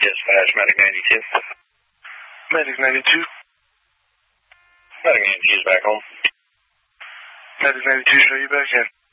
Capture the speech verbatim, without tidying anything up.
Dispatch, Medic ninety-two. Medic ninety-two. Medic ninety-two is back home. Medic ninety-two, show you back in.